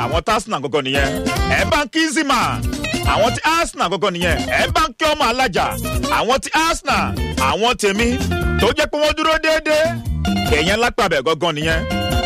àwọn tí Arsenal gọ́gọ́ nìyẹn ẹ̀ bá ń kí Zima àwọn tí Arsenal gọ́gọ́ nìyẹn ẹ̀ bá ń kí ọmọ alájà àwọn tí Arsenal àwọn tèmi tó jẹ́ pé wọ́n dúró déédéé èèyàn lápá bẹ̀ gọ́gọ́ nìyẹn